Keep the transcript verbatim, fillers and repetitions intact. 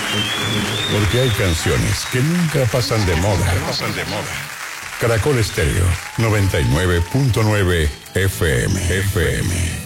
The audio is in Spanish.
Porque hay canciones que nunca pasan de moda. Pasan de moda. Caracol Estéreo noventa y nueve punto nueve F M. F M.